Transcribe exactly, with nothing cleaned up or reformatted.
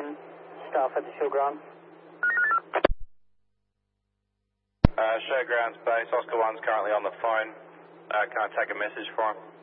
one, staff at the showground. Uh, showground's base, Oscar one's currently on the phone. Uh, can I take a message for him?